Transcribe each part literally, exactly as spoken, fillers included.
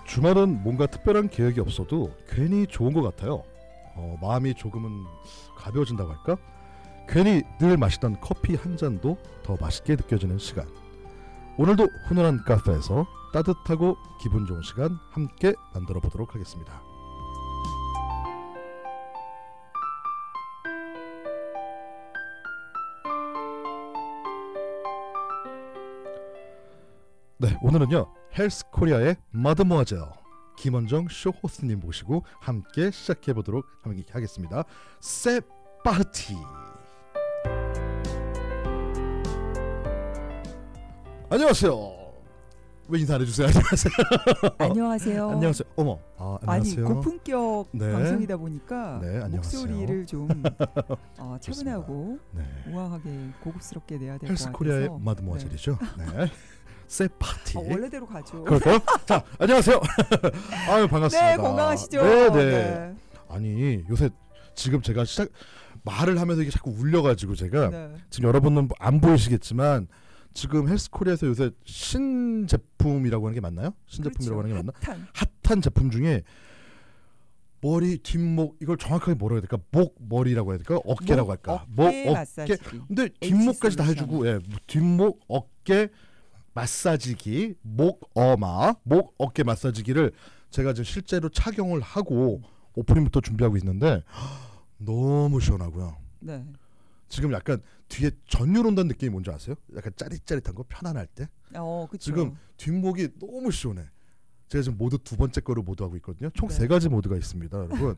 주말은 뭔가 특별한 계획이 없어도 괜히 좋은 것 같아요. 어, 마음이 조금은 가벼워진다고 할까? 괜히 늘 마시던 커피 한 잔도 더 맛있게 느껴지는 시간. 오늘도 훈훈한 카페에서 따뜻하고 기분 좋은 시간 함께 만들어 보도록 하겠습니다. 네, 오늘은요 헬스코리아의 마드모아젤 김원정 쇼 호스트님 모시고 함께 시작해 보도록 하겠습니다. 세 파티. 안녕하세요. 왜 인사 안 해주세요? 안녕하세요. 안녕하세요. 안녕하세요. 어머, 아, 안녕하세요. 아니 고품격 네. 방송이다 보니까 네, 안녕하세요. 목소리를 좀 어, 차분하고 네. 우아하게 고급스럽게 내야 될 것 같아서. 헬스코리아의 마드모아젤이죠. 네. 네. 세 파티. 어, 원래대로 가죠. 그럴까요? 자, 안녕하세요. 아유, 반갑습니다. 네, 건강하시죠? 네, 네, 네. 아니, 요새 지금 제가 시작 말을 하면서 이게 자꾸 울려가지고 제가 네. 지금 여러분은 안 보이시겠지만 지금 헬스코리아에서 요새 신제품이라고 하는 게 맞나요? 신제품이라고 그렇죠. 하는 게 맞나? 핫한. 핫한 제품 중에 머리, 뒷목 이걸 정확하게 뭐라고 해야 될까? 목, 머리라고 해야 될까? 어깨라고 목, 할까? 어깨 목, 마사지기. 근데 뒷목까지 다 해주고, 예, 뒷목, 어깨 마사지기, 목, 어마, 목, 어깨 마사지기를 제가 지금 실제로 착용을 하고 오프닝부터 준비하고 있는데 너무 시원하고요. 네. 지금 약간 뒤에 전율 온다는 느낌이 뭔지 아세요? 약간 짜릿짜릿한 거 편안할 때. 어, 그쵸. 지금 뒷목이 너무 시원해. 제가 지금 모두 두 번째 거를 모두 하고 있거든요. 총 세 네. 가지 모드가 있습니다, 여러분.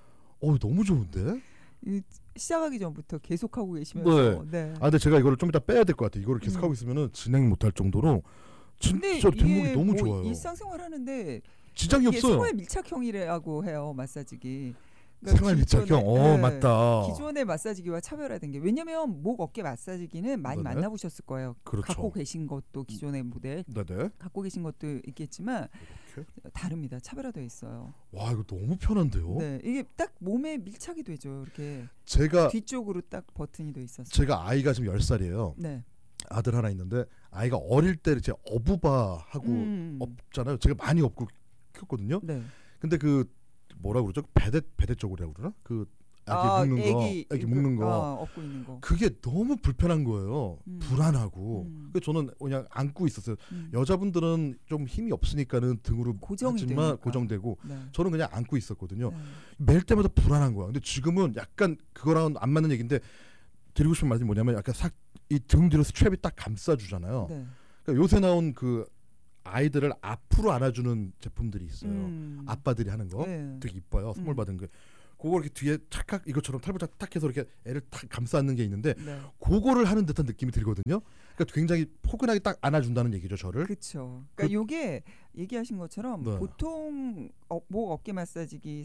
어, 너무 좋은데? 이, 시작하기 전부터 계속하고 계시면서. 네. 네. 아, 근데 제가 이거를 좀 이따 빼야 될 것 같아요. 이거를 계속 음. 하고 있으면은 진행 못할 정도로 근데 진짜 뒷목이 이게 너무 뭐 좋아요. 일상생활 하는데 지장이 이게 없어요. 생활 밀착형이라고 해요, 마사지기. 생활 밀착형. 어, 네, 맞다. 기존의 마사지기와 차별화된 게, 왜냐면 목 어깨 마사지기는 많이 네네. 만나보셨을 거예요. 그렇죠. 갖고 계신 것도 기존의 모델 네네. 갖고 계신 것도 있겠지만 이렇게. 다릅니다. 차별화되어 있어요. 와, 이거 너무 편한데요. 네, 이게 딱 몸에 밀착이 되죠. 이렇게 제가 뒤쪽으로 딱 버튼이 돼 있어서. 제가 아이가 지금 열 살이에요. 네. 아들 하나 있는데 아이가 어릴 때 이제 어부바 하고 음. 업잖아요. 제가 많이 업고 키웠거든요. 네. 근데 그 뭐라 그러죠? 배대 배대 쪽으로 그러나? 그 아기 아, 묶는 애기, 거, 아기 묶는 거. 아, 업고 있는 거. 그게 너무 불편한 거예요. 음. 불안하고. 음. 그래서 저는 그냥 안고 있었어요. 음. 여자분들은 좀 힘이 없으니까는 등으로 고정이 하지만 되니까. 고정되고 네. 저는 그냥 안고 있었거든요. 네. 멜 때마다 불안한 거야. 근데 지금은 약간 그거랑 안 맞는 얘기인데 드리고 싶은 말이 뭐냐면 약간 싹 이 등 뒤로 스트랩이 딱 감싸주잖아요. 네. 그러니까 요새 나온 그 아이들을 앞으로 안아주는 제품들이 있어요. 음. 아빠들이 하는 거 네. 되게 이뻐요. 선물 음. 받은 거. 그거 이렇게 뒤에 착각 이것처럼 탈부착 탁 해서 이렇게 애를 탁 감싸는 게 있는데 네. 그거를 하는 듯한 느낌이 들거든요. 그러니까 굉장히 포근하게 딱 안아준다는 얘기죠, 저를. 그렇죠. 그러니까 요게 얘기하신 것처럼 네. 보통 어, 목 어깨 마사지기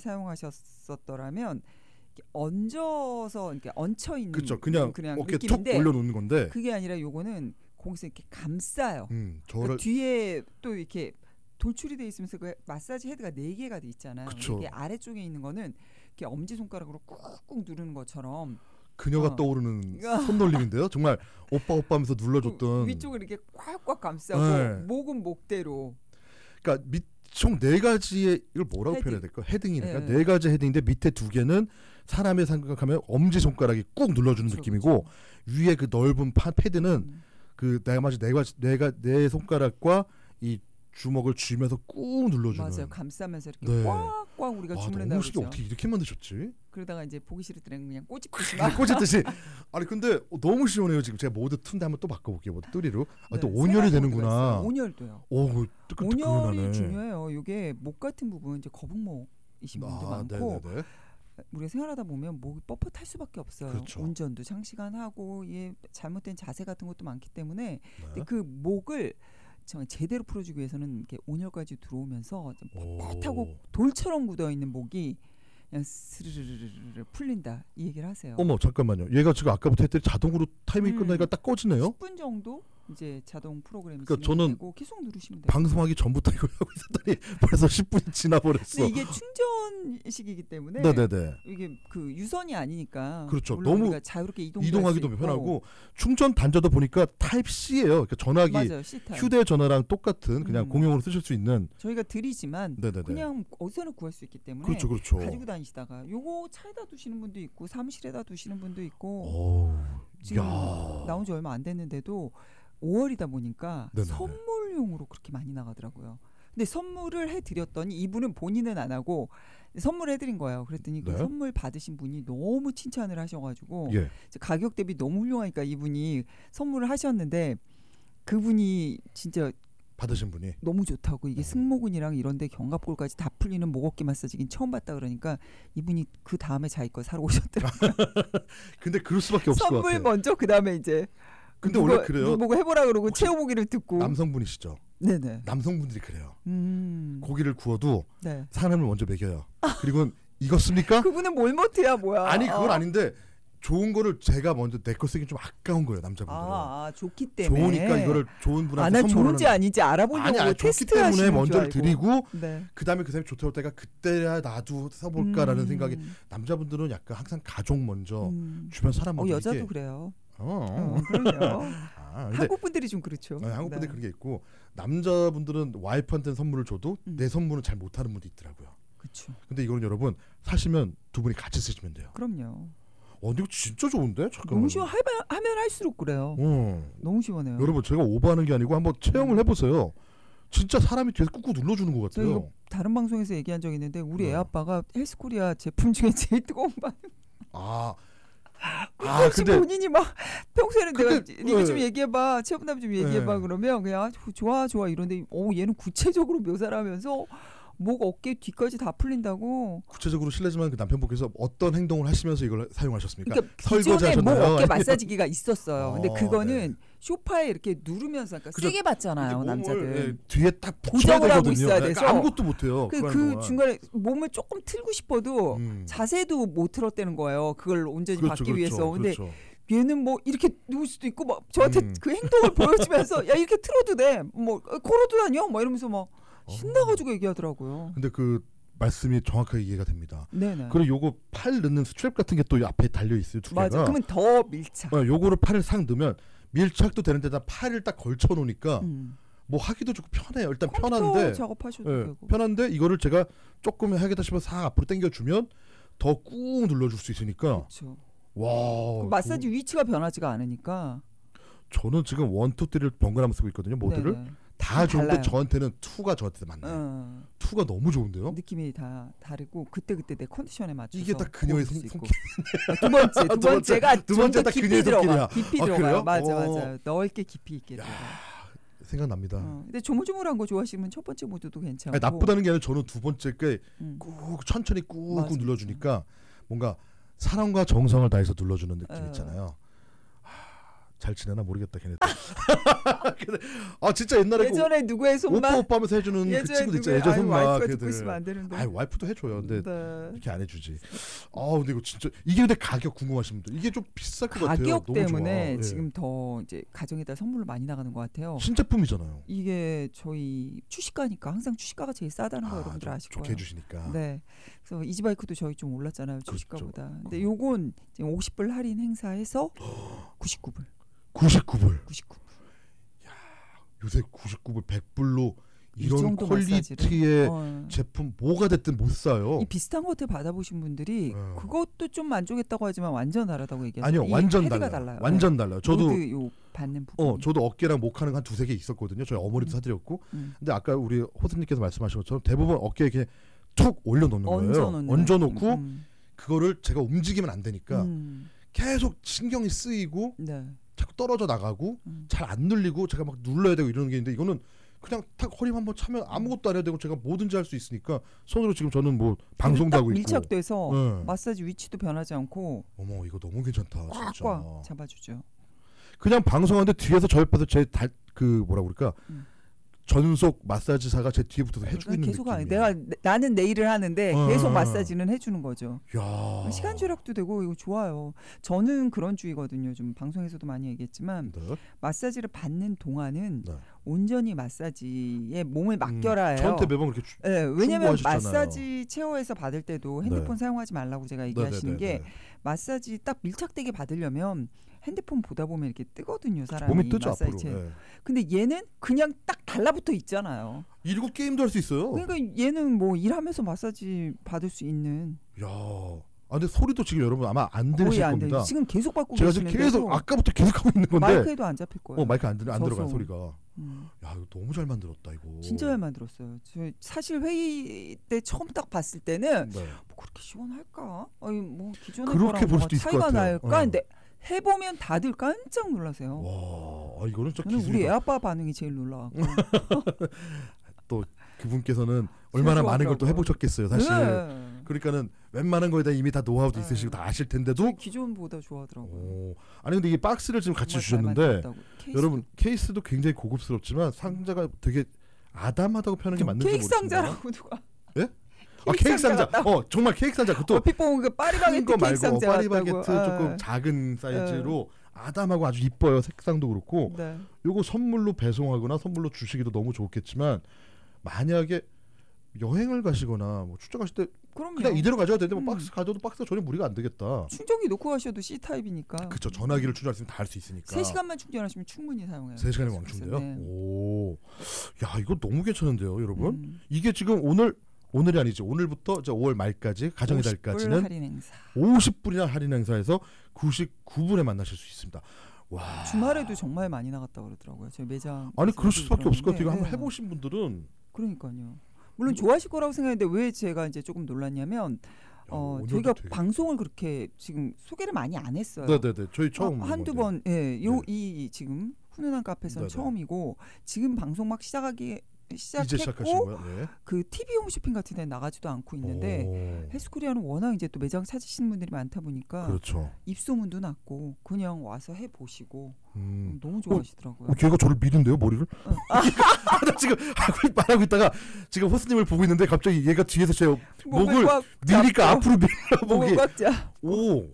사용하셨었더라면 이렇게 얹어서 이렇게 얹혀 있는 그렇죠. 그냥, 그냥 어깨 툭 느낌인데 올려놓는 건데. 그게 아니라 요거는 거기서 이렇게 감싸요. 음, 저를 그러니까 뒤에 또 이렇게 돌출이 돼 있으면서 그 마사지 헤드가 네 개가 돼 있잖아요. 그쵸. 이게 아래쪽에 있는 거는 이렇게 엄지 손가락으로 꾹꾹 누르는 것처럼 그녀가 어. 떠오르는 이거. 손놀림인데요. 정말 오빠 오빠 하면서 눌러줬던. 위쪽을 이렇게 꽉꽉 감싸고 네. 목은 목대로. 그러니까 밑 총 네 가지의 이걸 뭐라고 헤딩. 표현해야 될까? 헤딩이니까 네. 네 가지 헤딩인데 밑에 두 개는 사람의 생각하면 엄지 손가락이 꾹 눌러주는 그쵸, 느낌이고 위에 그 넓은 파, 패드는 음. 그 나머지 네 가지 내가 내 손가락과 이 주먹을 쥐면서 꾹 눌러주는. 맞아요. 감싸면서 이렇게 네. 꽉꽉 우리가 와, 주물른다고 너무 신기해. 그러죠. 어떻게 이렇게 만드셨지? 그러다가 이제 보기 싫을 때는 그냥 꼬집듯이 막 꽂았듯이. 아니 근데 너무 시원해요 지금. 제가 모드 툰데 한번 또 바꿔볼게요. 모드 쓰리로. 아, 네, 또 세 온열이 가지 되는구나. 모드가 있어요. 온열도요. 오, 뜨끈뜨끈하네. 온열이 중요해요. 이게 목 같은 부분 이제 거북목이신 분도 아, 많고 네네네. 우리가 생활하다 보면 목이 뻣뻣할 수밖에 없어요. 그렇죠. 운전도 장시간 하고 예, 잘못된 자세 같은 것도 많기 때문에 네. 근데 그 목을 정말 제대로 풀어주기 위해서는 이렇게 온열까지 들어오면서 좀 뻣뻣하고 오. 돌처럼 굳어 있는 목이 그냥 스르르르르 풀린다 이 얘기를 하세요. 어머 잠깐만요. 얘가 지금 아까부터 했더니 자동으로 타이밍이 음. 끝나니까 딱 꺼지네요. 십 분 정도 이제 자동 프로그램이 그러니까 진행되고 저는 계속 누르시면 돼요. 방송하기 전부터 이걸 하고 있었더니 벌써 십 분이 지나버렸어. 근데 이게 무선식이기 때문에 네네네. 이게 그 유선이 아니니까 그렇죠. 물론 너무 우리가 자유롭게 이동도 이동하기도 할수 편하고 충전 단자도 보니까 타입 C예요. 그러니까 전화기 맞아요. C타입. 휴대전화랑 똑같은 그냥 음. 공용으로 쓰실 수 있는. 저희가 드리지만 네네네. 그냥 어디서나 구할 수 있기 때문에 그렇죠, 그렇죠. 가지고 다니시다가 요거 차에다 두시는 분도 있고 사무실에다 두시는 분도 있고 오, 지금 야. 나온 지 얼마 안 됐는데도 오월이다 보니까 네네네. 선물용으로 그렇게 많이 나가더라고요. 근데 선물을 해드렸더니 이분은 본인은 안 하고 선물을 해드린 거예요. 그랬더니 그 네. 선물 받으신 분이 너무 칭찬을 하셔가지고 예. 가격 대비 너무 훌륭하니까 이분이 선물을 하셨는데 그분이 진짜 받으신 분이. 너무 좋다고 이게 어. 승모근이랑 이런데 견갑골까지 다 풀리는 목어깨 마사지긴 처음 봤다 그러니까 이분이 그 다음에 자기 거 사러 오셨더라고요. 근데 그럴 수밖에 없을 것 선물 같아요. 먼저 그 다음에 이제 근데 누구, 원래 그래요. 누구 보고 해보라 그러고 혹시 채워보기를 듣고 남성분이시죠. 네네. 남성분들이 그래요. 음. 고기를 구워도 네. 사람을 먼저 먹여요. 그리고 익었습니까? 그분은 몰모트야 뭐야? 아니 그건 어. 아닌데 좋은 거를 제가 먼저 내 거 쓰긴 좀 아까운 거예요 남자분들은. 아, 아 좋기 때문에. 좋으니까 이거를 좋은 분한테 아, 난 선물을 좋은지 아닌지 알아보려고 아니, 아니 좋기 테스트 때문에 하시는 먼저 줄 알고. 드리고 네. 그 다음에 그 사람이 좋다고 할 때가 그때야 나도 써볼까라는 음. 생각이. 남자분들은 약간 항상 가족 먼저 음. 주변 사람 어, 먼저. 여자도 이게, 그래요. 어, 어, 그럼요. 아, 근데 한국 분들이 좀 그렇죠. 네, 한국 분들 네. 그런 게 있고 남자분들은 와이프한테 선물을 줘도 음. 내 선물은 잘 못하는 분도 있더라고요. 그렇죠. 근데 이거는 여러분 사시면 두 분이 같이 쓰시면 돼요. 그럼요. 어, 근데 이거 진짜 좋은데? 잠깐만. 너무 시원 하면, 하면 할수록 그래요. 어. 너무 시원해요. 여러분 제가 오버하는 게 아니고 한번 체험을 해보세요. 진짜 사람이 뒤에서 꾹꾹 눌러주는 것 저 이거 같아요. 다른 방송에서 얘기한 적 있는데 우리 네. 애 아빠가 헬스코리아 제품 중에 제일 뜨거운 반. 아, 아 아 근데 본인이 막 평소에는 근데, 내가 이거 네. 좀 얘기해봐 체험담 좀 얘기해봐 네. 그러면 그냥 아, 좋아 좋아 이런데 어 얘는 구체적으로 묘사를 하면서 목 어깨 뒤까지 다 풀린다고. 구체적으로 실례지만 그 남편분께서 어떤 행동을 하시면서 이걸 사용하셨습니까? 그러니까 설거지 기존에 목 하셨나요? 어깨 마사지기가 있었어요. 근데 어, 그거는 소파에 이렇게 누르면서 그러니까 그죠. 세게 받잖아요 몸을, 남자들. 예, 뒤에 딱 붙여야 고정을 하고 되거든요. 있어야 그러니까 돼서. 아무것도 못해요. 그, 그, 그 동안. 중간에 몸을 조금 틀고 싶어도 음. 자세도 못 틀었다는 거예요. 그걸 온전히 그렇죠, 받기 그렇죠, 위해서. 근데 그렇죠. 얘는 뭐 이렇게 누울 수도 있고 막 저한테 음. 그 행동을 보여주면서 야 이렇게 틀어도 돼. 뭐 걸어도 다녀. 막 이러면서 막 신나가지고 얘기하더라고요. 근데 그 말씀이 정확하게 이해가 됩니다. 네네. 그리고 요거 팔 넣는 스트랩 같은 게 또 앞에 달려 있어요. 두 개가. 맞아. 그러면 더 밀착. 어, 요거를 팔을 상 넣으면 밀착도 되는데다 팔을 딱 걸쳐 놓으니까 음. 뭐 하기도 좋고 편해요. 일단 컴퓨터 편한데 작업하셔도 예, 되고. 편한데 이거를 제가 조금 하겠다 싶어서 싹 앞으로 당겨 주면 더 꾹 눌러줄 수 있으니까 그렇죠. 와. 그 마사지 위치가 변하지가 않으니까. 저, 저는 지금 원, 투, 쓰리를 번갈아 쓰고 있거든요. 모드를 네네. 다 좋은데 달라요. 저한테는 투가 저한테 맞네요. 어. 투가 너무 좋은데요. 느낌이 다 다르고 그때 그때 내 컨디션에 맞춰서 이게 딱 그녀의 고를 손- 수 있고. 손길. 두 번째 두 두 번째, 번째가 두 번째 좀 더 딱 깊이 그녀의 들어가 손길이야. 깊이 아, 들어가요. 그래요? 맞아 어. 맞아 넓게 깊이 있게 들어가. 생각납니다. 어. 근데 조물조물한 거 좋아하시면 첫 번째 모드도 괜찮고. 아니, 나쁘다는 게 아니라 저는 두 번째 게 음. 꾹 천천히 꾹꾹 맞아, 눌러주니까 뭔가 사랑과 정성을 다해서 눌러주는 느낌 어. 있잖아요. 하, 잘 지내나 모르겠다 걔네들. 근데, 아 진짜 옛날에 예전에 누구의 그 손만 오빠 오빠 하면서 해주는 그 예전에 친구들 있잖아요. 누구의 예전 아유, 손마 와이프가 듣고 걔들. 있으면 안 되는데. 아 와이프도 해줘요. 근데 네. 이렇게 안 해주지. 아 근데 이거 진짜 이게 근데 가격 궁금하신 분들 이게 좀 비쌀 것 같아요. 가격 너무 때문에 좋아. 예. 지금 더 이제 가정에다 선물을 많이 나가는 것 같아요. 신제품이잖아요. 이게 저희 추시가니까 항상 추시가가 제일 싸다는 거 아, 여러분들 좀 아실 좋게 거예요. 해주시니까. 네. 그래서 이지바이크도 저희 좀 올랐잖아요. 그렇죠. 추시가보다. 근데 요건 지금 오십 불 할인 행사해서 구십구 불. 구십구 불. 구십구 불. 요새 구십구 불 백 불로 이 이런 정도 퀄리티의 어. 제품 뭐가 됐든 못 사요. 이 비슷한 것들 받아보신 분들이 어. 그것도 좀 만족했다고 하지만 완전 다르다고 얘기하죠. 아니요, 이 완전 헤드가 달라요. 달라요. 완전 네. 달라요. 저도 모드 요 받는 부분. 어, 저도 어깨랑 목하는 한 두세 개 있었거든요. 저희 어머니도 음. 사드렸고. 음. 근데 아까 우리 호스님께서 말씀하신 것처럼 대부분 어깨에 이렇게 툭 올려놓는 거예요. 얹어놓는 얹어놓고 음. 그거를 제가 움직이면 안 되니까 음. 계속 신경이 쓰이고 네. 자꾸 떨어져 나가고 음. 잘 안 눌리고 제가 막 눌러야 되고 이러는 게 있는데 이거는 그냥 탁 허리 한번 차면 아무것도 안 해도 되고 제가 뭐든지 할 수 있으니까 손으로 지금 저는 뭐 방송도 딱 하고 있고. 밀착돼서 네. 마사지 위치도 변하지 않고 어머 이거 너무 괜찮다 진짜. 꽉꽉 잡아주죠. 그냥 방송하는데 뒤에서 저 옆에서 제 그 뭐라 그럴까 음. 전속 마사지사가 제 뒤에 붙어서 해주고 있는 계속 하는 느낌이야. 내가 나는 내일을 하는데 어. 계속 마사지는 해주는 거죠. 야. 시간 절약도 되고 이거 좋아요. 저는 그런 주의거든요. 좀 방송에서도 많이 얘기했지만 네. 마사지를 받는 동안은 네. 온전히 마사지에 몸을 맡겨라예요. 음, 저한테 매번 그렇게 주, 네, 왜냐하면 충고하셨잖아요. 마사지 체어에서 받을 때도 핸드폰 네. 사용하지 말라고 제가 얘기하시는 네네네네. 게 마사지 딱 밀착되게 받으려면 핸드폰 보다 보면 이렇게 뜨거든요, 사람이. 몸이 뜨죠 마사지 앞으로. 체어. 네. 근데 얘는 그냥 딱 달라붙어 있잖아요. 이러고 게임도 할 수 있어요. 그러니까 얘는 뭐 일하면서 마사지 받을 수 있는. 야, 아 근데 소리도 지금 여러분 아마 안 거의 들으실 안 겁니다. 돼. 지금 계속 받고 제가 지금 계시는데도 계속 아까부터 계속 하고 있는 건데. 마이크에도 안 잡힐 거예요. 어 마이크 안, 들, 안 들어가요 저소. 소리가. 음. 야 이거 너무 잘 만들었다 이거. 진짜 잘 만들었어요. 저 사실 회의 때 처음 딱 봤을 때는 네. 뭐 그렇게 시원할까? 아니 뭐 기존에 그렇게 거랑 볼 뭐가 수도 있을 차이가 것 같아요. 날까? 어. 근데 해보면 다들 깜짝 놀라세요. 와, 아, 이거는 진짜 저는 우리 기술이다. 애아빠 반응이 제일 놀라웠고. 또 그분께서는 얼마나 많은 걸 또 좋아하더라고요. 해보셨겠어요 사실. 네. 그러니까는 웬만한 거에 대한 이미 다 노하우도 네. 있으시고 다 아실 텐데도. 저희 기존보다 좋아하더라고요. 오, 아니 근데 이 박스를 지금 같이 정말 잘 주셨는데 만들었다고. 케이스. 여러분 케이스도 굉장히 고급스럽지만 상자가 되게 아담하다고 표현하는 게 맞는지 케이크 모르겠습니다. 상자라고 누가? 예? 아 케이크 상자. 같다고. 어 정말 케이크 상자. 그것도 얼핏 보면 그 파리바게트 큰거 케이크 말고 상자 파리바게트 같다고. 조금 아. 작은 사이즈로 아담하고 아주 이뻐요. 색상도 그렇고. 네. 요거 선물로 배송하거나 선물로 주시기도 너무 좋겠지만 만약에 여행을 가시거나 뭐 출장 가실 때 그럼요. 그냥 이대로 가져도 되는데 뭐 음. 박스 가져도 박스가 전혀 무리가 안 되겠다. 충전기 놓고 가셔도 C 타입이니까. 그쵸. 전화기를 충전할 수 있으면 다 할 수 있으니까. 세 시간만 충전하시면 충분히 사용해요. 세 시간이 왕충돼요? 네. 오, 야 이거 너무 괜찮은데요, 여러분. 음. 이게 지금 오늘 오늘이 아니죠. 오늘부터 이제 오월 말까지 가정의 오십 불 달까지는 할인 행사. 오십 불이나 할인 행사에서 구십구 불에 만나실 수 있습니다. 와. 주말에도 정말 많이 나갔다 그러더라고요. 저희 매장. 아니 그러실 수밖에 없을 것 같아요. 이거 네. 한번 해보신 분들은. 그러니까요. 물론 좋아하실 거라고 생각했는데 왜 제가 이제 조금 놀랐냐면 어, 오늘도 저희가 되게- 방송을 그렇게 지금 소개를 많이 안 했어요. 네네네. 저희 처음 어, 한두 건데. 번, 예, 요 네. 이 지금 훈훈한 카페에서는 네네. 처음이고 지금 방송 막 시작하기 이제 시작하신 시작했고 거예요? 네. 그 티비 홈쇼핑 같은 데 나가지도 않고 있는데 오, 헬스코리아는 워낙 이제 또 매장 찾으시는 분들이 많다 보니까 그렇죠. 입소문도 났고 그냥 와서 해 보시고 음. 너무 좋아하시더라고요. 어, 걔가 저를 미는데요, 머리를? 아, 나 지금 하고 있- 말하고 있다가 지금 호스님을 보고 있는데 갑자기 얘가 뒤에서 제 목을 꽉 미니까 잡고 앞으로 밀어보기. 목을 꽉 잡. 오,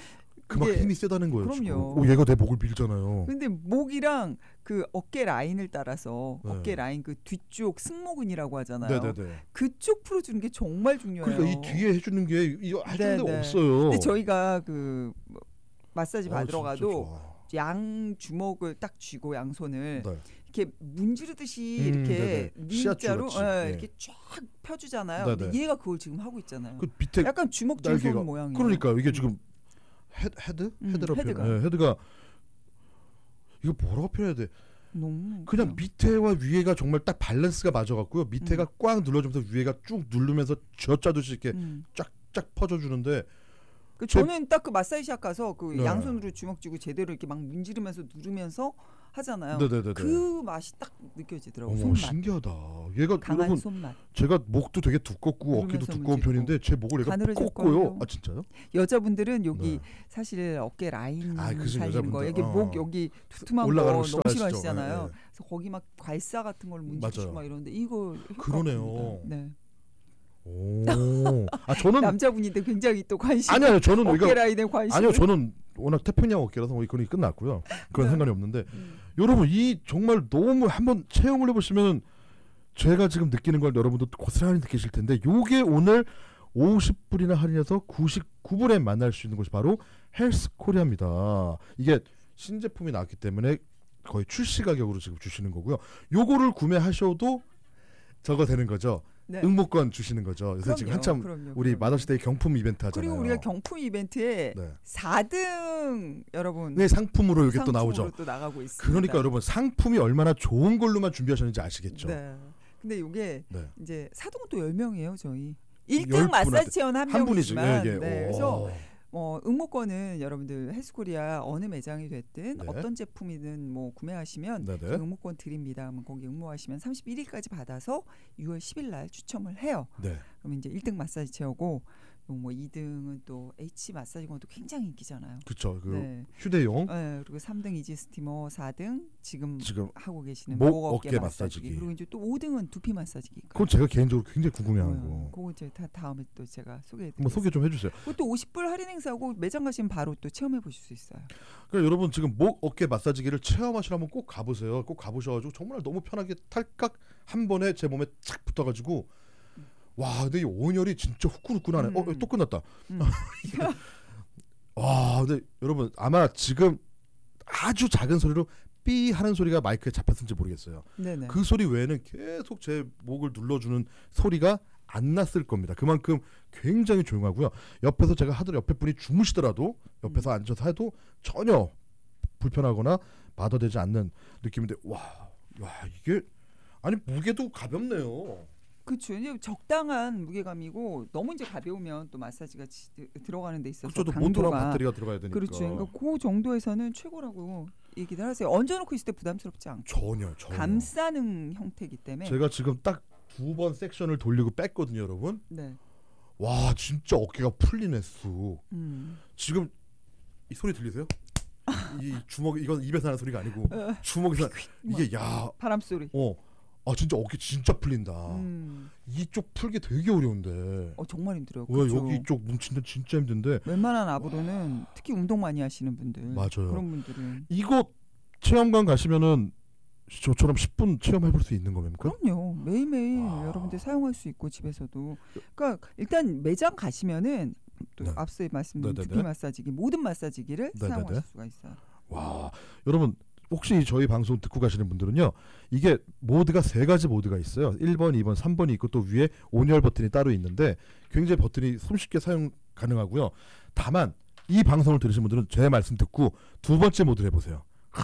그만큼 이게- 힘이 세다는 거예요. 지금. 그럼요. 오, 얘가 내 목을 밀잖아요. 근데 목이랑 그 어깨 라인을 따라서 네. 어깨 라인 그 뒤쪽 승모근이라고 하잖아요. 네네네. 그쪽 풀어주는 게 정말 중요해요. 그러니까 이 뒤에 해주는 게 이거 해주는 데가 네네. 없어요. 근데 저희가 그 뭐 마사지 어, 받으러 진짜 가도 좋아. 양 주먹을 딱 쥐고 양손을 네. 이렇게 문지르듯이 음, 이렇게 네네. 시아줄 N자로 같이. 예, 네. 이렇게 쫙 펴주잖아요. 네네. 근데 얘가 그걸 지금 하고 있잖아요. 그 밑에 약간 주먹 날개가- 쥐손 모양이에요. 그러니까 이게 지금 헤, 헤드? 음, 헤드라고 헤드가. 표현해. 네, 헤드가 이거 뭐라고 표현해야 돼? 너무 그냥 밑에와 위에가 정말 딱 밸런스가 맞아갖고요. 밑에가 음. 꽉 눌러주면서 위에가 쭉 누르면서 쥐어짜듯이 이렇게 음. 쫙쫙 퍼져주는데 그 제- 저는 딱 그 마사지샵 가서 그 네. 양손으로 주먹 쥐고 제대로 이렇게 막 문지르면서 누르면서 하잖아요. 네네네네. 그 맛이 딱 느껴지더라고요. 어머 손맛. 신기하다. 얘가 강한 여러분 손맛. 제가 목도 되게 두껍고 어깨도 누르면서 두꺼운 문지르고. 편인데 제 목을 얘가 가늘어질 꺾고요. 거예요. 아 진짜요? 여자분들은 여기 네. 사실 어깨 라인 아, 그죠, 살리는 거, 여자분들. 여기 어. 목 여기 두툼한 거 올라가는 거 너무 싫어하시죠. 싫어하시잖아요. 네, 네. 그래서 거기 막 괄사 같은 걸 문지르고 맞아요. 막 이러는데 이거 효과가 그러네요. 없습니다. 네. 오. 아 저는 남자분인데 굉장히 또 관심. 아니 아니요 저는 어깨 이거 라인에 관심. 아니요 저는 워낙 태평양 어깨라서 거의 그건 끝났고요. 그건 네. 상관이 없는데 음. 여러분 이 정말 너무 한번 체험을 해보시면 제가 지금 느끼는 걸 여러분도 고스란히 느끼실 텐데 요게 오늘 오십 불이나 할인해서 구십구 불에 만날 수 있는 곳이 바로 헬스코리아입니다. 이게 신제품이 나왔기 때문에 거의 출시 가격으로 지금 주시는 거고요. 요거를 구매하셔도 저거 되는 거죠. 네. 응모권 주시는 거죠. 요새 지금 그럼요, 한참 그럼요, 우리 그럼요. 마더스데이 경품 이벤트 하잖아요. 그리고 우리가 경품 이벤트에 네. 사 등 여러분 네, 상품으로 이게 또 상품으로 나오죠. 또 나가고 있습니다. 그러니까 여러분 상품이 얼마나 좋은 걸로만 준비하셨는지 아시겠죠? 네. 근데 이게 네. 이제 사동은 또 열 명이에요, 저희. 열 일 등 분한테 마사지 체원 한 한 분이지. 명이지만 예, 예. 네, 오. 그래서 어, 응모권은 여러분들 헬스코리아 어느 매장이 됐든 네. 어떤 제품이든 뭐 구매하시면 네네. 그 응모권 드립니다. 그러면 거기 응모하시면 삼십일 일까지 받아서 유월 십일 날 추첨을 해요. 네. 그럼 이제 일 등 마사지 체어고 뭐 이 등은 또 H 마사지건도 굉장히 인기잖아요. 그렇죠. 그 네. 휴대용. 네, 그리고 삼 등 이지 스티머, 사 등 지금, 지금 하고 계시는 목, 목, 어깨, 어깨 마사지기. 마사지기. 그리고 이제 또 오 등은 두피 마사지기가. 그건 제가 개인적으로 굉장히 궁금해하는 어, 거. 그거 이제 다 다음에 또 제가 소개해 한번 소개 좀 해주세요. 그것도 오십 불 할인 행사고 매장 가시면 바로 또 체험해 보실 수 있어요. 그러니까 여러분 지금 목 어깨 마사지기를 체험하시려면 꼭 가보세요. 꼭 가보셔가지고 정말 너무 편하게 탈깍 한 번에 제 몸에 착 붙어가지고 와 근데 이 온열이 진짜 후끈후끈하네. 음. 어 또 끝났다. 음. 와 근데 여러분 아마 지금 아주 작은 소리로 삐 하는 소리가 마이크에 잡혔는지 모르겠어요. 네네. 그 소리 외에는 계속 제 목을 눌러주는 소리가 안 났을 겁니다. 그만큼 굉장히 조용하고요. 옆에서 제가 하도 옆에 분이 주무시더라도 옆에서 음. 앉아서 해도 전혀 불편하거나 마다되지 않는 느낌인데 와, 와 이게 아니 무게도 가볍네요. 그렇죠. 이제 적당한 무게감이고 너무 이제 가벼우면 또 마사지가 지, 들어가는 데 있어서 그렇죠. 모터랑 강도가 배터리가 들어가야 되니까. 그렇죠. 그러니까 그 정도에서는 최고라고 얘기를 하세요. 얹어놓고 있을 때 부담스럽지 않고 전혀 전혀. 감싸는 형태이기 때문에. 제가 지금 딱 두 번 섹션을 돌리고 뺐거든요, 여러분. 네. 와 진짜 어깨가 풀리네 쑥. 음. 지금 이 소리 들리세요? 이 주먹 이건 입에서 나는 소리가 아니고 주먹에서 이게 야, 바람 소리. 어, 아 진짜 어깨 진짜 풀린다. 음. 이쪽 풀기 되게 어려운데. 어 정말 힘들어요. 왜 그렇죠. 여기 이쪽 뭉친데 진짜 힘든데. 웬만한 아부로는 특히 운동 많이 하시는 분들, 맞아요. 그런 분들은 이거 체험관 가시면은 저처럼 십 분 체험해 볼 수 있는 겁니까? 그럼요. 매일매일 아. 여러분들 사용할 수 있고 집에서도. 그러니까 일단 매장 가시면은 또 네. 앞서 말씀드린 네네네. 두피 마사지기 모든 마사지기를 네네네. 사용하실 수가 있어요. 와, 여러분 혹시 저희 방송 듣고 가시는 분들은요. 이게 모드가 세 가지 모드가 있어요. 일 번, 이 번, 삼 번이 있고 또 위에 온열 버튼이 따로 있는데 굉장히 버튼이 손쉽게 사용 가능하고요. 다만 이 방송을 들으신 분들은 제 말씀 듣고 두 번째 모드를 해보세요.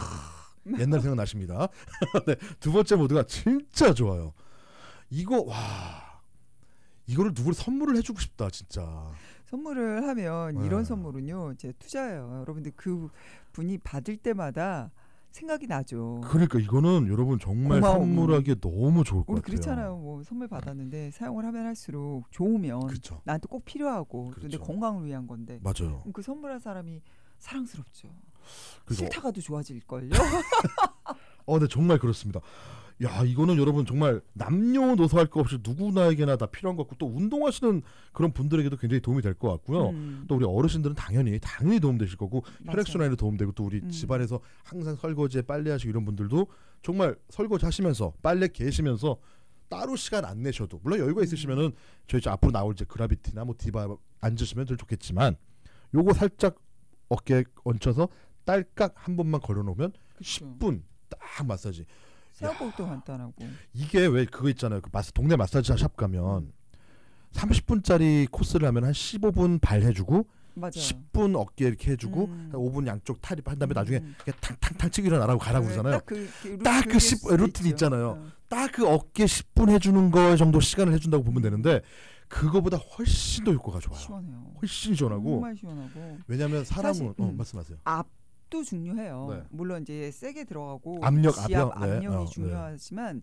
옛날 생각 나십니다. 네, 두 번째 모드가 진짜 좋아요. 이거 와 이거를 누구를 선물을 해주고 싶다 진짜. 선물을 하면 네. 이런 선물은요, 이제 투자예요. 여러분들 그 분이 받을 때마다 생각이 나죠. 그러니까 이거는 여러분 정말 고마움이. 선물하기에 너무 좋을 것 우리 같아요. 그렇잖아요. 뭐 선물 받았는데 사용을 하면 할수록 좋으면 그렇죠. 나한테 꼭 필요하고 또 내 그렇죠. 건강을 위한 건데 맞아요. 그럼 그 선물한 사람이 사랑스럽죠. 그리고 싫다가도 좋아질걸요. 어, 네 정말 그렇습니다. 야 이거는 여러분 정말 남녀노소 할 거 없이 누구나에게나 다 필요한 것 같고 또 운동하시는 그런 분들에게도 굉장히 도움이 될 것 같고요. 음, 또 우리 어르신들은 당연히 당연히 도움 되실 거고 맞아요. 혈액순환에도 도움 되고 또 우리 음. 집안에서 항상 설거지에 빨래하시고 이런 분들도 정말 설거지 하시면서 빨래 개시면서 따로 시간 안 내셔도 물론 여유가 음. 있으시면은 저희 이제 앞으로 나올 이제 그라비티나 뭐 디바 앉으시면 더 좋겠지만 요거 살짝 어깨에 얹혀서 딸깍 한 번만 걸어놓으면 그쵸. 십 분 딱 마사지. 생각보다 간단하고. 이게 왜 그거 있잖아요. 그 마사, 동네 마사지 샵 가면 음. 삼십 분짜리 코스를 하면 한 십오 분 발 해주고 맞아요. 십 분 어깨 이렇게 해주고 음. 한 오 분 양쪽 탈이 한 다음에 음. 나중에 이렇게 탕탕탕 치고 일어나라고 가라고 그러잖아요. 딱그 그, 딱 그 그게 십 수도 루틴 있죠. 있잖아요. 어. 딱 그 어깨 십 분 해주는 거 정도 시간을 해준다고 보면 되는데 그거보다 훨씬 더 효과가 좋아요. 시원해요. 훨씬 시원하고 정말 시원하고. 왜냐하면 사람은 사실, 어, 음. 말씀하세요. 압도 중요해요. 네. 물론 이제 세게 들어가고 압력, 지압 압력, 네. 압력이 어, 네. 중요하지만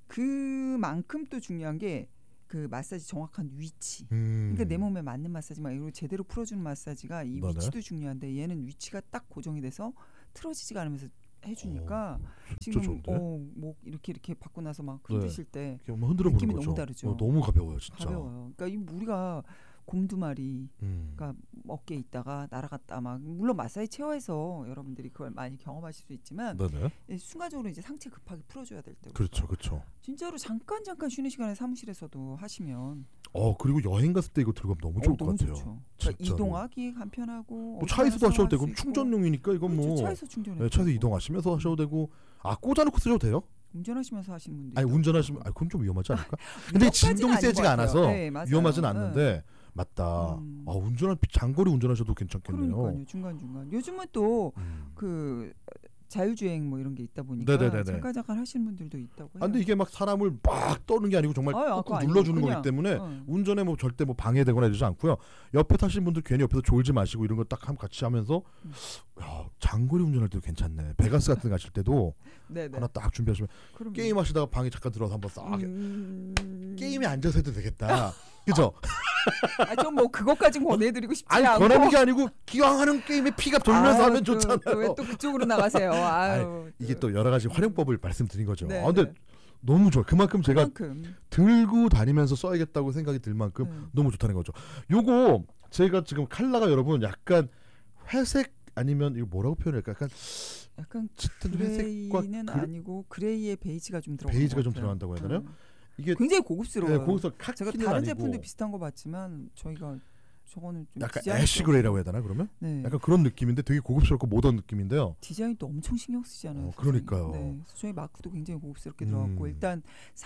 그만큼 또 중요한 게 그 마사지 정확한 위치. 음. 그러니까 내 몸에 맞는 마사지만 이거 제대로 풀어주는 마사지가 이 네네. 위치도 중요한데 얘는 위치가 딱 고정이 돼서 틀어지지가 않으면서 해주니까 오, 진짜 지금 좋은데? 어, 목 이렇게 이렇게 받고 나서 막 흔드실 때 이렇게 한번 흔들어 보는 느낌이 거죠. 너무 다르죠. 어, 너무 가벼워요, 진짜. 가벼워요. 그러니까 이 우리가 곰두마리 음. 그러니까 어깨에 있다가 날아갔다 막 물론 마사지 체어에서 여러분들이 그걸 많이 경험하실 수 있지만 네네. 이 순간적으로 이제 상체 급하게 풀어줘야 될 때 그렇죠, 그렇죠. 진짜로 잠깐 잠깐 쉬는 시간에 사무실에서도 하시면 어 그리고 여행 갔을 때 이거 들어가면 너무 좋을 어, 것 너무 같아요. 좋죠. 그러니까 진짜로. 이동하기 간편하고 뭐 어디 차에서도 가나 하셔도 사용할 되고 수 있고. 충전용이니까 이건 그렇죠. 뭐 차에서 충전해. 네, 차에서 이동하시면서 하셔도 되고 아 꽂아놓고 쓰셔도 돼요? 운전하시면서 하시는 분들. 아니 운전하시면 아 그건 좀 위험하지 않을까? 근데 진동이 세지가 않아서 네, 맞아요. 위험하진 네. 않는데 맞다. 음. 아 운전한 장거리 운전하셔도 괜찮겠네요. 그러니까요. 중간 중간. 요즘은 또 음. 그 자율주행 뭐 이런 게 있다 보니까 네네네네. 잠깐 잠깐 하시는 분들도 있다고 해요. 아, 근데 이게 막 사람을 막 떠는 게 아니고 정말 아유, 꾹꾹 그거 아니고 눌러주는 그냥, 거기 때문에 어. 운전에 뭐 절대 뭐 방해되거나 이러지 않고요. 옆에 타시는 분들 괜히 옆에서 졸지 마시고 이런 거 딱 같이 하면서 음. 야, 장거리 운전할 때도 괜찮네. 베가스 같은 데 가실 때도 네네. 하나 딱 준비하시면 그럼요. 게임 하시다가 방에 잠깐 들어서 한번 싹 음... 게임에 앉아서 해도 되겠다. 그죠? 아, 좀 뭐 그것까진 권해드리고 싶지 아니 않고. 권하는 게 아니고 기왕 하는 게임에 피가 돌면서 아유, 하면 또, 좋잖아요. 또 왜 또 그쪽으로 나가세요. 아유, 아니, 이게 또 여러 가지 활용법을 말씀드린 거죠. 네, 아, 근데 네. 너무 좋아. 그만큼 제가 그만큼. 들고 다니면서 써야겠다고 생각이 들 만큼 네. 너무 좋다는 거죠. 요거 제가 지금 컬러가 여러분 약간 회색 아니면 이거 뭐라고 표현할까? 약간 약간 짙은 회색과 그레이는 그, 아니고 그레이에 베이지가 좀 들어가. 베이지가 좀 들어간다고 해야 되나요? 음. 이게 굉장히 고급스러워요. 네, 거기서 제가 카키는 다른 아니고 제품도 비슷한 거 봤지만 저희가 저거는 좀 약간 디자인이 애쉬 그레이라고 해야 되나 그러면? 네. 약간 그런 느낌인데 되게 고급스럽고 모던 느낌인데요. 디자인도 엄청 신경 쓰잖아요. 어, 그러니까요. 네. 그래서 저희 마크도 굉장히 고급스럽게 음. 들어갔고 일단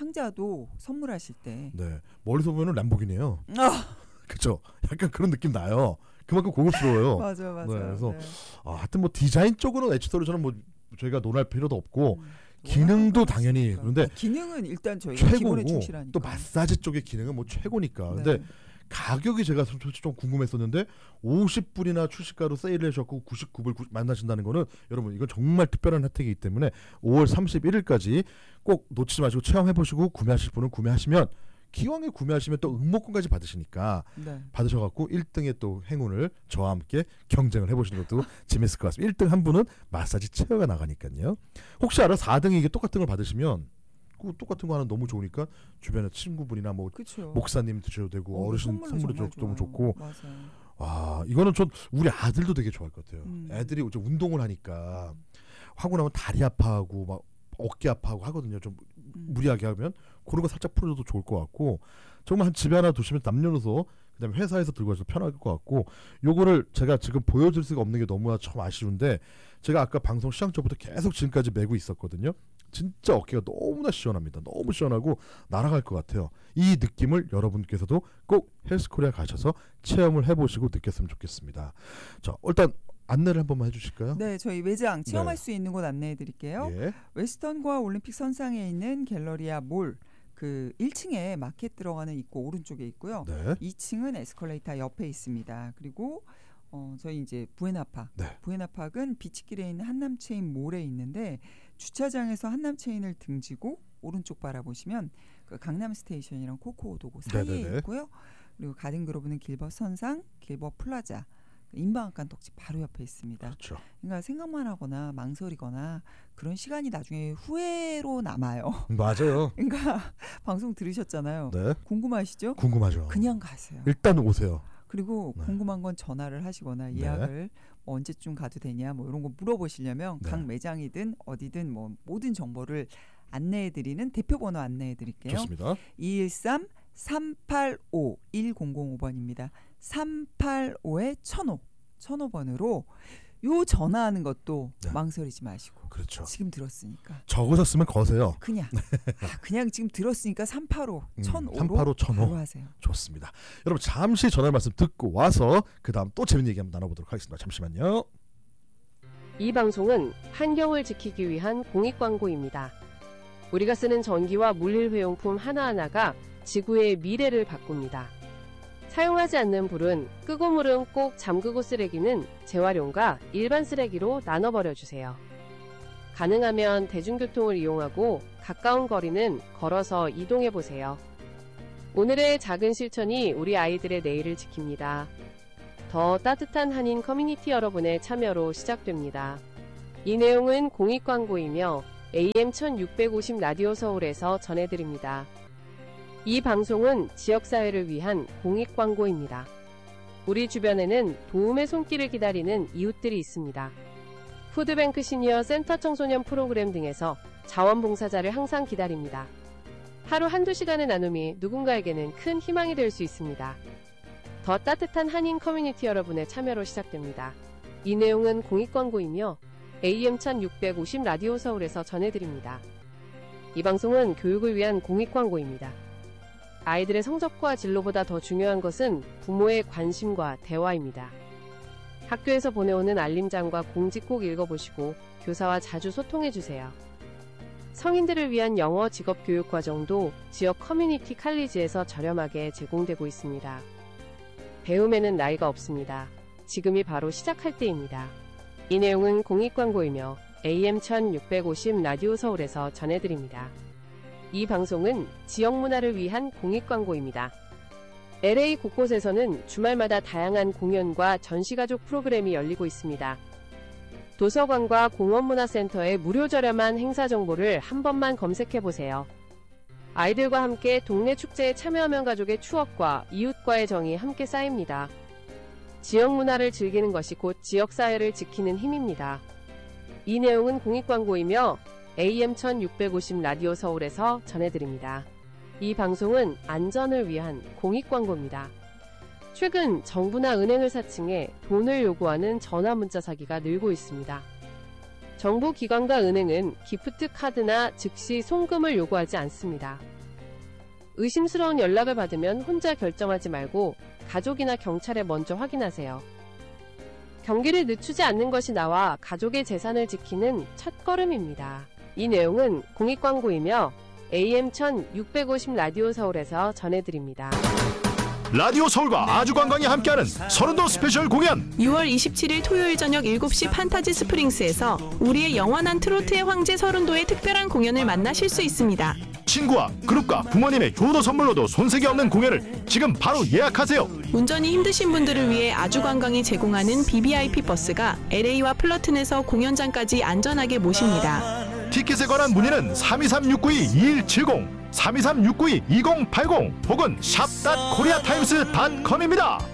상자도 선물하실 때 네, 멀리서 보면은 람보기니에요. 아, 그렇죠. 약간 그런 느낌 나요. 그만큼 고급스러워요. 맞아 맞아. 네, 그래서 아, 하여튼 뭐 디자인 쪽으로는 엣지토리저는 뭐 저희가 논할 필요도 없고 음, 기능도 뭐 당연히 있습니까? 그런데 아, 기능은 일단 저희 기본에 최고고 충실하니까. 또 마사지 쪽의 기능은 뭐 최고니까. 네. 근데 가격이 제가 솔직히 좀 궁금했었는데 오십 불이나 출시가로 세일을 하셨고 구십구 불 만나신다는 거는 여러분 이건 정말 특별한 혜택이기 때문에 오월 삼십일일까지 꼭 놓치지 마시고 체험해보시고 구매하실 분은 구매하시면 기왕에 구매하시면 또 응모권까지 받으시니까 네. 받으셔갖고 일 등의 또 행운을 저와 함께 경쟁을 해보시는 것도 재밌을 것 같습니다. 일 등 한 분은 마사지 체어가 나가니까요. 혹시 알아? 사 등이 이게 똑같은 걸 받으시면 그 똑같은 거 하나 너무 좋으니까 주변에 친구분이나 뭐 그쵸. 목사님 드셔도 되고 어, 어르신 선물로 선물로 정말 줘도 너무 좋아요. 좋고 맞아요. 와 이거는 전 우리 아들도 되게 좋아할 것 같아요. 음. 애들이 이제 운동을 하니까 하고 나면 다리 아파하고 막 어깨 아파하고 하거든요. 좀 음. 무리하게 하면 그런 거 살짝 풀어줘도 좋을 것 같고 정말 한 집에 하나 두시면 남녀노소 그다음에 회사에서 들고 가셔도 편할 것 같고 요거를 제가 지금 보여줄 수가 없는 게 너무 참 아쉬운데 제가 아까 방송 시작 전부터 계속 지금까지 메고 있었거든요. 진짜 어깨가 너무나 시원합니다. 너무 시원하고 날아갈 것 같아요. 이 느낌을 여러분께서도 꼭 헬스코리아 가셔서 체험을 해보시고 느꼈으면 좋겠습니다. 자 일단 안내를 한 번만 해주실까요? 네, 저희 매장 체험할 네. 수 있는 곳 안내해 드릴게요. 예. 웨스턴과 올림픽 선상에 있는 갤러리아 몰 그 일 층에 마켓 들어가는 입구 오른쪽에 있고요. 네. 이 층은 에스컬레이터 옆에 있습니다. 그리고 어, 저희 이제 부에나파. 네. 부에나파크는 비치길에 있는 한남체인 몰에 있는데 주차장에서 한남체인을 등지고 오른쪽 바라보시면 그 강남 스테이션이랑 코코오도고 사이에 네네네. 있고요. 그리고 가든그로브는 길버 선상, 길버 플라자, 인방학관 떡집 바로 옆에 있습니다. 그렇죠. 그러니까 생각만 하거나 망설이거나 그런 시간이 나중에 후회로 남아요. 맞아요. 그러니까 방송 들으셨잖아요. 네. 궁금하시죠? 궁금하죠. 그냥 가세요. 일단 오세요. 그리고 네. 궁금한 건 전화를 하시거나 네. 예약을 뭐 언제쯤 가도 되냐 뭐 이런 거 물어보시려면 네. 각 매장이든 어디든 뭐 모든 정보를 안내해드리는 대표번호 안내해드릴게요. 좋습니다. 이일삼 삼팔오 일공공오 번입니다. 삼팔오에 천오 천오 번으로 요 전화하는 것도 네. 망설이지 마시고 그렇죠. 지금 들었으니까 적어서 쓰면 거세요. 그냥 아, 그냥 지금 들었으니까 삼팔오 음, 천오로 삼팔오 천오. 바로 하세요. 좋습니다. 여러분 잠시 전화 말씀 듣고 와서 그 다음 또 재밌는 얘기 한번 나눠보도록 하겠습니다. 잠시만요. 이 방송은 환경을 지키기 위한 공익광고입니다. 우리가 쓰는 전기와 물일회용품 하나하나가 지구의 미래를 바꿉니다. 사용하지 않는 불은 끄고 물은 꼭 잠그고 쓰레기는 재활용과 일반 쓰레기로 나눠버려주세요. 가능하면 대중교통을 이용하고 가까운 거리는 걸어서 이동해보세요. 오늘의 작은 실천이 우리 아이들의 내일을 지킵니다. 더 따뜻한 한인 커뮤니티 여러분의 참여로 시작됩니다. 이 내용은 공익광고이며 에이엠 천육백오십 라디오 서울에서 전해드립니다. 이 방송은 지역사회를 위한 공익광고입니다. 우리 주변에는 도움의 손길을 기다리는 이웃들이 있습니다. 푸드뱅크 시니어 센터 청소년 프로그램 등에서 자원봉사자를 항상 기다립니다. 하루 한두 시간의 나눔이 누군가에게는 큰 희망이 될 수 있습니다. 더 따뜻한 한인 커뮤니티 여러분의 참여로 시작됩니다. 이 내용은 공익광고이며 에이엠 천육백오십 라디오 서울에서 전해드립니다. 이 방송은 교육을 위한 공익광고입니다. 아이들의 성적과 진로보다 더 중요한 것은 부모의 관심과 대화입니다. 학교에서 보내오는 알림장과 공지 꼭 읽어보시고 교사와 자주 소통해주세요. 성인들을 위한 영어 직업교육 과정도 지역 커뮤니티 칼리지에서 저렴하게 제공되고 있습니다. 배움에는 나이가 없습니다. 지금이 바로 시작할 때입니다. 이 내용은 공익광고이며 에이엠 천육백오십 라디오 서울에서 전해드립니다. 이 방송은 지역 문화를 위한 공익광고입니다. 엘에이 곳곳에서는 주말마다 다양한 공연과 전시가족 프로그램이 열리고 있습니다. 도서관과 공원문화센터의 무료 저렴한 행사 정보를 한 번만 검색해보세요. 아이들과 함께 동네 축제에 참여하면 가족의 추억과 이웃과의 정이 함께 쌓입니다. 지역 문화를 즐기는 것이 곧 지역사회를 지키는 힘입니다. 이 내용은 공익광고이며 에이엠 천육백오십 라디오 서울에서 전해드립니다. 이 방송은 안전을 위한 공익광고입니다. 최근 정부나 은행을 사칭해 돈을 요구하는 전화문자 사기가 늘고 있습니다. 정부 기관과 은행은 기프트 카드나 즉시 송금을 요구하지 않습니다. 의심스러운 연락을 받으면 혼자 결정하지 말고 가족이나 경찰에 먼저 확인하세요. 경기를 늦추지 않는 것이 나와 가족의 재산을 지키는 첫걸음입니다. 이 내용은 공익광고이며 에이엠 천육백오십 라디오 서울에서 전해드립니다. 라디오 서울과 아주관광이 함께하는 서른도 스페셜 공연. 유월 이십칠일 토요일 저녁 일곱 시 판타지 스프링스에서 우리의 영원한 트로트의 황제 서른도의 특별한 공연을 만나실 수 있습니다. 친구와 그룹과 부모님의 효도 선물로도 손색이 없는 공연을 지금 바로 예약하세요. 운전이 힘드신 분들을 위해 아주관광이 제공하는 비비아이피 버스가 엘에이와 플러튼에서 공연장까지 안전하게 모십니다. 티켓에 관한 문의는 삼이삼 육구이 이일칠공, 삼이삼 육구이 이공팔공 혹은 샵 닷 코리아타임스 닷컴입니다.